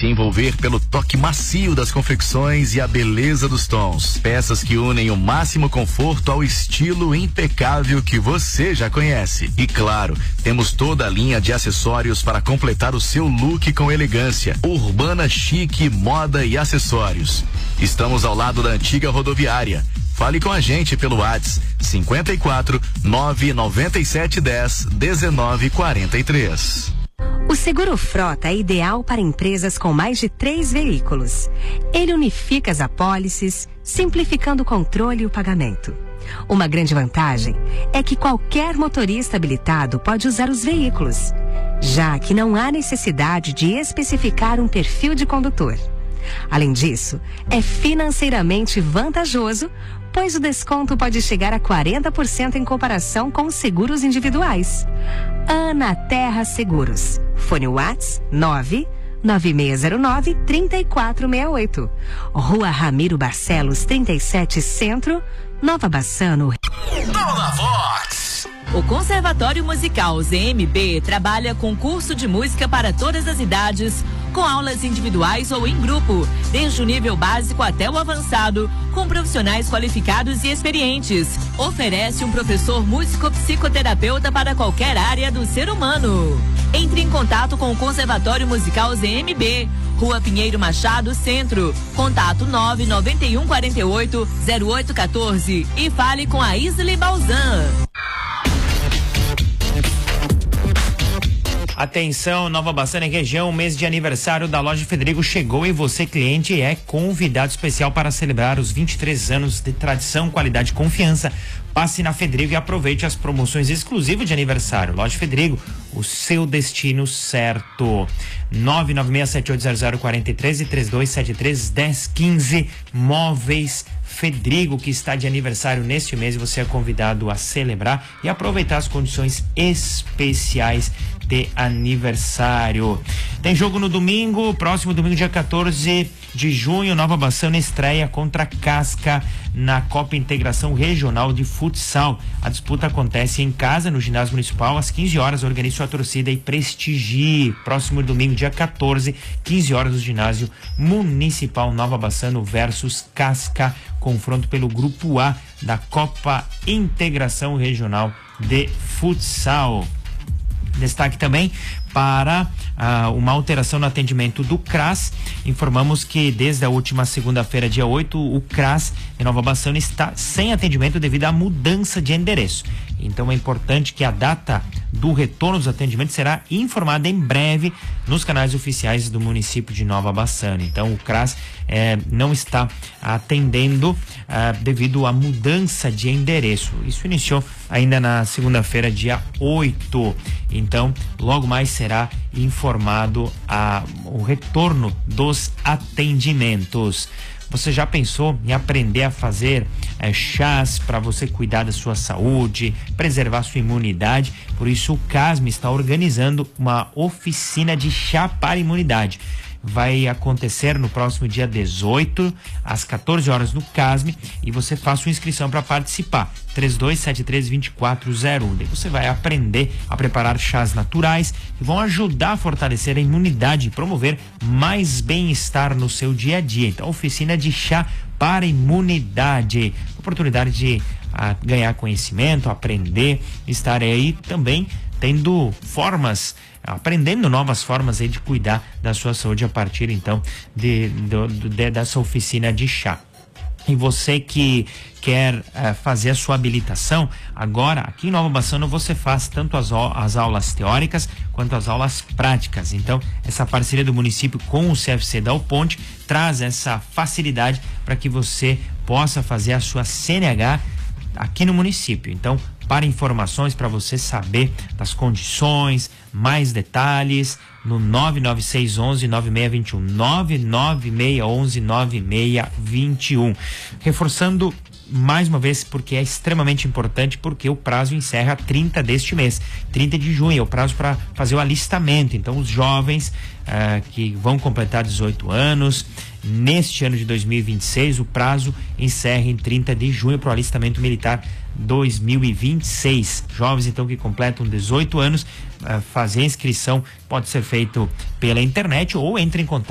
se envolver pelo toque macio das confecções e a beleza dos tons. Peças que unem o máximo conforto ao estilo impecável que você já conhece. E claro, temos toda a linha de acessórios para completar o seu look com elegância. Urbana Chique, moda e acessórios. Estamos ao lado da antiga rodoviária. Fale com a gente pelo WhatsApp 54 997 10 19 43. O Seguro Frota é ideal para empresas com mais de 3 veículos. Ele unifica as apólices, simplificando o controle e o pagamento. Uma grande vantagem é que qualquer motorista habilitado pode usar os veículos, já que não há necessidade de especificar um perfil de condutor. Além disso, é financeiramente vantajoso, pois o desconto pode chegar a 40% em comparação com os seguros individuais. Ana Terra Seguros. Fone WhatsApp 99609-3468. Rua Ramiro Barcelos, 37 Centro, Nova Bassano. Dona Vox. O Conservatório Musical ZMB trabalha com curso de música para todas as idades, com aulas individuais ou em grupo, desde o nível básico até o avançado, com profissionais qualificados e experientes. Oferece um professor músico-psicoterapeuta para qualquer área do ser humano. Entre em contato com o Conservatório Musical ZMB, Rua Pinheiro Machado, Centro. Contato 99148-0814 e fale com a Isli Balzan. Atenção, Nova Bassano e região, o mês de aniversário da Loja Fedrigo chegou e você, cliente, é convidado especial para celebrar os 23 anos de tradição, qualidade e confiança. Passe na Fedrigo e aproveite as promoções exclusivas de aniversário. Loja Fedrigo, o seu destino certo. 996780043 e 3273-1015. Móveis Fedrigo, que está de aniversário neste mês, e você é convidado a celebrar e aproveitar as condições especiais de aniversário. Tem jogo no domingo, próximo domingo, dia 14 de junho, Nova Bassano estreia contra Casca na Copa Integração Regional de Futsal. A disputa acontece em casa, no ginásio municipal, às 15 horas. Organize sua torcida e prestigie. Próximo domingo, dia 14, 15 horas, no ginásio municipal, Nova Bassano versus Casca. Confronto pelo Grupo A da Copa Integração Regional de Futsal. Destaque também para uma alteração no atendimento do CRAS. Informamos que desde a última segunda-feira, dia 8, o CRAS em Nova Bassano está sem atendimento devido à mudança de endereço. Então é importante que a data do retorno dos atendimentos será informada em breve nos canais oficiais do município de Nova Bassano. Então o CRAS não está atendendo devido à mudança de endereço. Isso iniciou ainda na segunda-feira, dia 8. Então logo mais será informado o retorno dos atendimentos. Você já pensou em aprender a fazer chás para você cuidar da sua saúde, preservar sua imunidade? Por isso o CASME está organizando uma oficina de chá para imunidade. Vai acontecer no próximo dia 18, às 14 horas no CASME, e você faz sua inscrição para participar. 3273-2401. Daí você vai aprender a preparar chás naturais que vão ajudar a fortalecer a imunidade e promover mais bem-estar no seu dia a dia. Então, oficina de chá para imunidade. Oportunidade de ganhar conhecimento, aprender, estar aí também tendo aprendendo novas formas aí de cuidar da sua saúde a partir então dessa oficina de chá. E você que quer fazer a sua habilitação, agora aqui em Nova Bassano você faz tanto as aulas teóricas quanto as aulas práticas. Então essa parceria do município com o CFC Dal Ponte traz essa facilidade para que você possa fazer a sua CNH aqui no município. Então, para informações, para você saber das condições, mais detalhes, no 99611-9621, 99611-9621. Reforçando mais uma vez, porque é extremamente importante, porque o prazo encerra 30 deste mês, 30 de junho, é o prazo para fazer o alistamento. Então, os jovens que vão completar 18 anos, neste ano de 2026, o prazo encerra em 30 de junho para o alistamento militar 2026. Jovens, então, que completam 18 anos, fazer a inscrição pode ser feito pela internet ou entre em contato